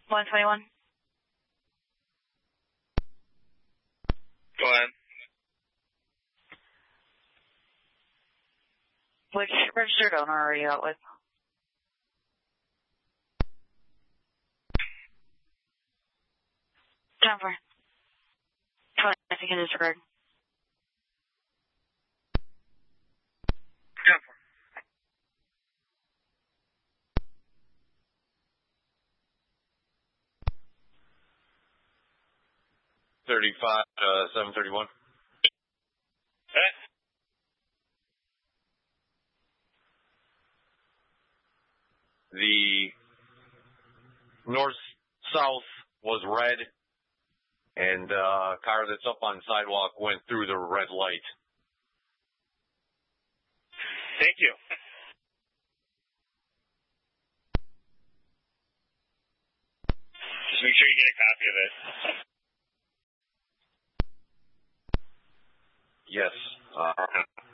121. Go ahead. Which registered owner are you out with? Time for 20 seconds disregard. Time for. $731. Okay. The north-south was red, and car that's up on sidewalk went through the red light. Thank you. Just make sure you get a copy of it. Yes.